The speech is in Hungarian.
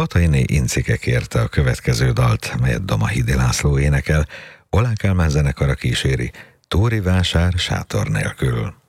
Batainé Incike kérte a következő dalt, melyet Domahidi László énekel, Oláh Kálmán zenekara kíséri, Tóri vásár sátor nélkül.